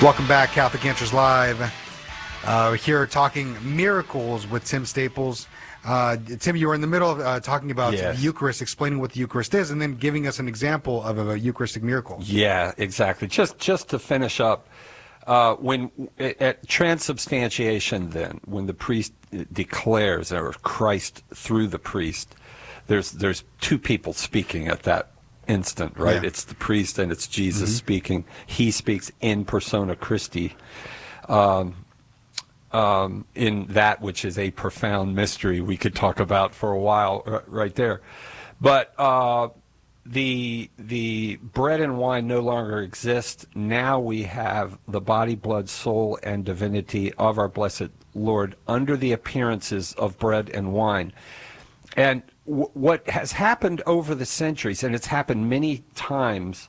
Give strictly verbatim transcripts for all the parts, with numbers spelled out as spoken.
Welcome back, Catholic Answers Live. Uh, we're here talking miracles with Tim Staples. Uh, Tim, you were in the middle of uh, talking about Yes. the Eucharist, explaining what the Eucharist is, and then giving us an example of a, a Eucharistic miracle. Yeah, exactly. Just just to finish up, uh, when at transubstantiation, then when the priest declares, or Christ through the priest, there's there's two people speaking at that instant, right? Yeah. It's the priest and it's Jesus Mm-hmm. speaking. He speaks in persona Christi, um, um, in that which is a profound mystery we could talk about for a while, r- right there. But uh, the the bread and wine no longer exist. Now we have the body, blood, soul, and divinity of our blessed Lord under the appearances of bread and wine. And w- what has happened over the centuries, and it's happened many times,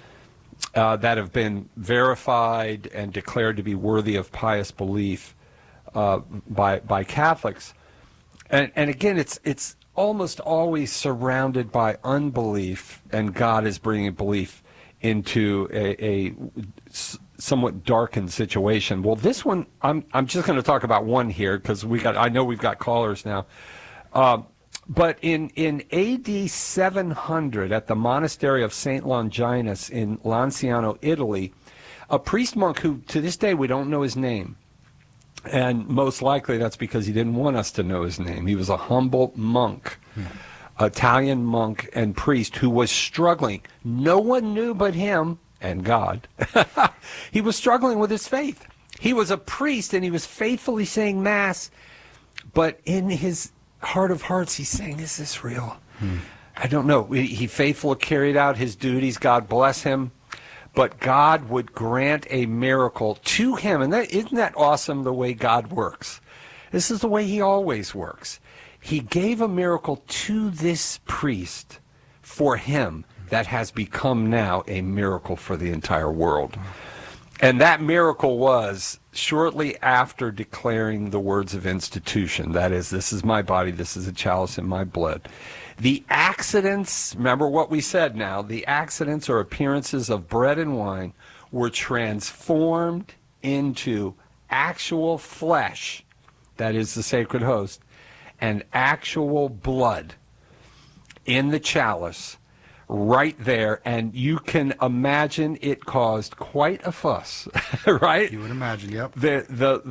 uh, that have been verified and declared to be worthy of pious belief uh, by by Catholics, and and again, it's it's almost always surrounded by unbelief, and God is bringing belief into a, a s- somewhat darkened situation. Well, this one, I'm I'm just going to talk about one here because we got I know we've got callers now. Um, But in, in A D seven hundred, at the monastery of Saint Longinus in Lanciano, Italy, a priest monk who, to this day, we don't know his name. And most likely that's because he didn't want us to know his name. He was a humble monk, hmm. Italian monk and priest who was struggling. No one knew but him and God. He was struggling with his faith. He was a priest and he was faithfully saying Mass, but in his heart of hearts, he's saying, is this real? Hmm. I don't know. He, he faithfully carried out his duties. God bless him. But God would grant a miracle to him. And that, isn't that awesome, the way God works? This is the way he always works. He gave a miracle to this priest for him that has become now a miracle for the entire world. And that miracle was shortly after declaring the words of institution. That is, this is my body, this is a chalice in my blood. The accidents, remember what we said now, the accidents or appearances of bread and wine were transformed into actual flesh, that is the sacred host, and actual blood in the chalice right there, and you can imagine it caused quite a fuss, right? You would imagine, yep. The the